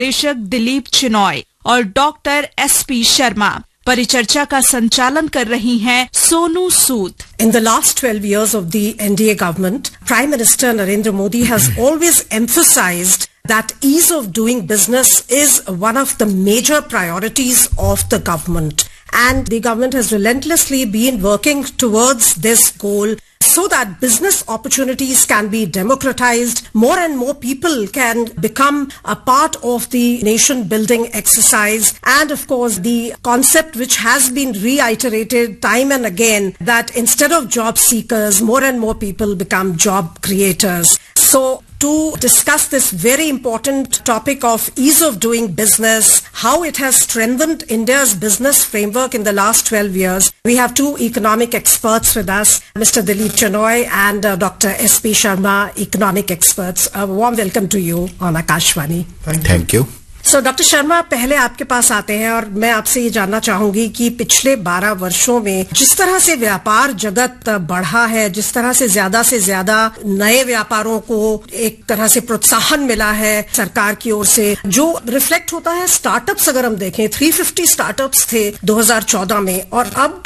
निदेशक दिलीप चिनॉय और doctor SP Sharma. परिचर्चा का संचालन कर रही हैं Sonu Sood. In the last 12 years of the NDA government, Prime Minister Narendra Modi has always emphasized that ease of doing business is one of the major priorities of the government. And the government has relentlessly been working towards this goal so that business opportunities can be democratized, more and more people can become a part of the nation building exercise, and of course the concept which has been reiterated time and again that instead of job seekers, more and more people become job creators. So to discuss this very important topic of ease of doing business, how it has strengthened India's business framework in the last 12 years, we have two economic experts with us, Mr. Dileep Chenoy and Dr. S.P. Sharma, economic experts. A warm welcome to you on Akashvani. Thank you. So, doctor Sharma, पहले आपके पास आते हैं और मैं आपसे ये जानना चाहूंगी कि पिछले 12 वर्षों में जिस तरह से व्यापार जगत बढ़ा है, जिस तरह से ज्यादा नए व्यापारों को एक तरह से प्रोत्साहन मिला है सरकार की ओर से, जो रिफ्लेक्ट होता है स्टार्टअप्स अगर हम देखें 350 स्टार्टअप्स थे 2014 में और अब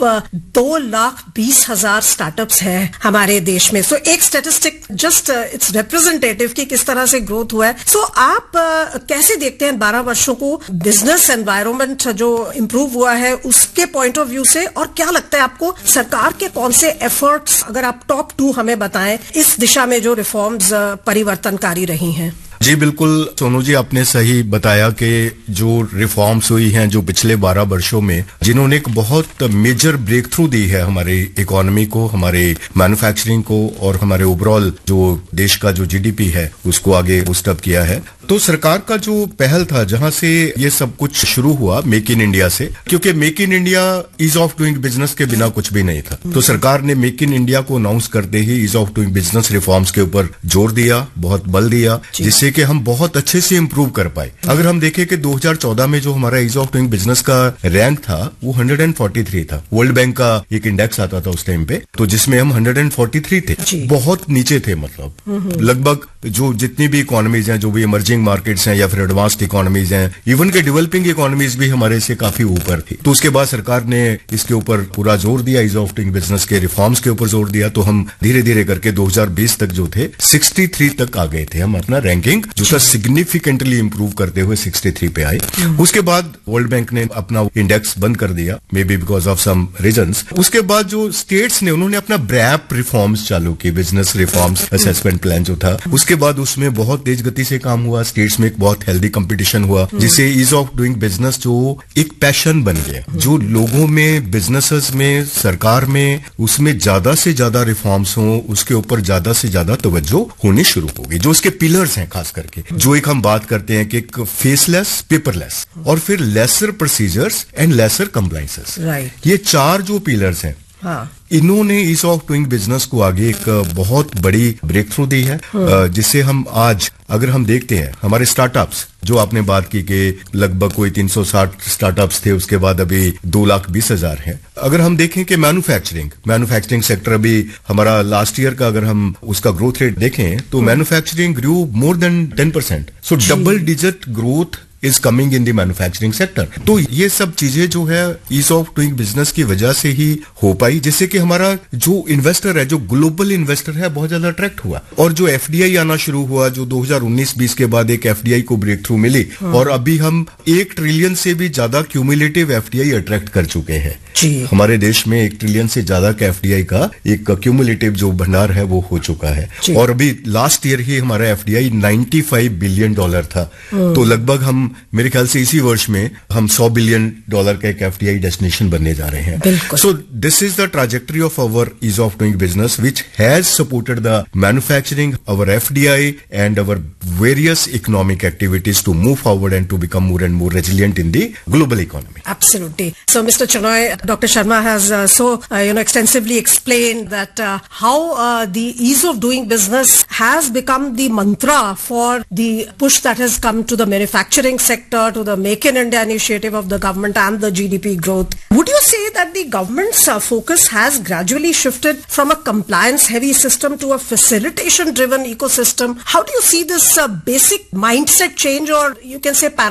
2,20,000 स्टार्टअप्स हैं हमारे देश में। सो एक स्टैटिस्टिक जस्ट इट्स रिप्रेजेंटेटिव कि किस तरह से ग्रोथ हुआ है। सो आप कैसे देखते हैं 12 वर्षों को बिजनेस एनवायरनमेंट जो इंप्रूव हुआ है उसके पॉइंट ऑफ व्यू से, और क्या लगता है आपको सरकार के कौन से एफर्ट्स, अगर आप टॉप 2 हमें बताएं, इस दिशा में जो रिफॉर्म्स परिवर्तनकारी रही हैं? जी बिल्कुल सोनू जी, आपने सही बताया कि जो रिफॉर्म्स हुई हैं जो पिछले 12 वर्षों में, जिन्होंने एक बहुत मेजर ब्रेक थ्रू दी है हमारे इकोनॉमी को, हमारे मैन्युफैक्चरिंग को और हमारे ओवरऑल जो देश का जो जीडीपी है उसको आगे बूस्ट अप किया है। तो सरकार का जो पहल था, जहां से ये सब कुछ शुरू हुआ, मेक इन इंडिया से, क्योंकि make in India ease of doing business के बिना कुछ भी नहीं था। तो सरकार ने मेक इन इंडिया को अनाउंस करते ही ease of doing business reforms के ऊपर जोर दिया, बहुत बल दिया, जिससे कि हम बहुत अच्छे से इंप्रूव कर पाए। अगर हम देखें कि 2014 में जो हमारा ईज ऑफ डूइंग बिजनेस का रैंक था वो 143 था। वर्ल्ड बैंक का एक इंडेक्स आता था उस टाइम पे, तो जिसमें हम 143 थे, बहुत नीचे थे। मतलब लगभग जो जितनी भी इकोनॉमीज हैं, जो भी इमर्जिंग मार्केट्स हैं या फिर एडवांस्ड इकोनॉमीज हैं, इवन के डेवलपिंग इकोनॉमीज भी हमारे से काफी ऊपर थी। तो उसके बाद सरकार ने इसके ऊपर पूरा जोर दिया, ईज ऑफ डूइंग बिजनेस के रिफॉर्म्स के ऊपर जोर दिया। तो हम धीरे धीरे करके 2020 तक जो थे 63 तक आ गए थे हम अपना रैंकिंग, जो सिग्निफिकेंटली इंप्रूव करते हुए 63 पे आए। उसके बाद वर्ल्ड बैंक ने अपना इंडेक्स बंद कर दिया, may be because of some reasons. उसके बाद जो स्टेट्स ने, उन्होंने अपना ब्रैप रिफॉर्म्स चालू की, बिजनेस रिफॉर्म्स असेसमेंट प्लान जो था, उसके बाद उसमें बहुत तेज गति से काम हुआ। स्टेट्स में एक बहुत हेल्दी कंपटीशन हुआ, जिससे ईज ऑफ डूइंग बिजनेस जो एक पैशन बन गया, जो लोगों में, बिजनेसेस में, सरकार में, उसमें ज्यादा से ज्यादा रिफॉर्म्स हो, उसके ऊपर ज्यादा से ज्यादा तवज्जो होनी शुरू हो गई। जो उसके पिलर्स हैं, खास करके जो एक हम बात करते हैं कि एक फेसलेस, पेपरलेस, और फिर laser procedures and lesser compliances, ये 4 जो पिलर्स हैं, इन्होंने ईज ऑफ डूइंग बिजनेस को आगे एक बहुत बड़ी ब्रेक थ्रू दी है, जिससे हम आज अगर हम देखते हैं हमारे स्टार्टअप्स, जो आपने बात की कि लगभग कोई 360 स्टार्टअप्स थे, उसके बाद अभी 2,20,000 हैं। अगर हम देखें कि मैन्युफैक्चरिंग सेक्टर अभी हमारा लास्ट ईयर का अगर हम उसका ग्रोथ रेट देखें तो manufacturing Guru more than 10%। So double digit growth is coming in the manufacturing sector. तो ये सब चीजें जो है ईज ऑफ डूइंग बिजनेस की वजह से ही हो पाई, जिससे कि हमारा जो इन्वेस्टर है, जो ग्लोबल इन्वेस्टर है, बहुत ज्यादा अट्रैक्ट हुआ। और जो एफडीआई आना शुरू हुआ, जो 2019-20 के बाद एक एफडीआई को ब्रेक थ्रू मिली, और अभी हम 1 ट्रिलियन से भी ज्यादा क्यूमुलेटिव एफडीआई अट्रैक्ट कर चुके हैं। हमारे देश में 1 ट्रिलियन से ज्यादा का एफडीआई का एक क्यूमुलेटिव जो भंडार है वो हो चुका है। और अभी लास्ट ईयर ही हमारा एफडीआई $95 बिलियन था। तो लगभग हम, मेरे ख्याल से इसी वर्ष में हम $100 बिलियन का एक एफडीआई डेस्टिनेशन बनने जा रहे हैं। So this is the trajectory of our ease of doing business which has supported the manufacturing, our FDI and our various economic activities to move forward and to become more and more resilient in the global economy. Absolutely. So, Mr. Chenoy, Dr. Sharma has extensively explained that how the ease of doing business has become the mantra for the push that has come to the manufacturing sector, to the Make in India initiative of the government and the GDP growth. Would you say that the government's focus has gradually shifted from a compliance-heavy system to a facilitation-driven ecosystem? How do you see this basic mindset change, or you can say